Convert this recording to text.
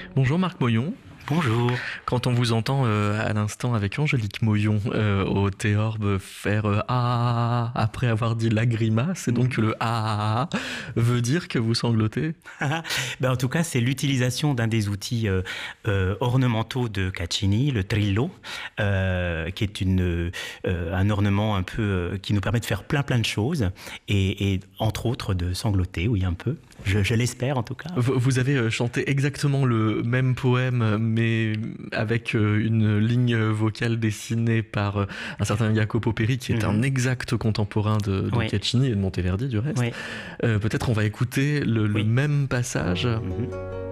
Bonjour Marc Moyon. Bonjour. Quand on vous entend à l'instant avec Angélique Moyon au Théorbe faire ah après avoir dit la grimace, et donc le ah veut dire que vous sanglotez. En tout cas, c'est l'utilisation d'un des outils ornementaux de Caccini, le trillo, qui est un ornement un peu qui nous permet de faire plein de choses et entre autres de sangloter, oui un peu. Je l'espère en tout cas. Vous avez chanté exactement le même poème, mais avec une ligne vocale dessinée par un certain Jacopo Peri, qui est un exact contemporain de Caccini et de Monteverdi du reste. Oui. Peut-être on va écouter le même passage.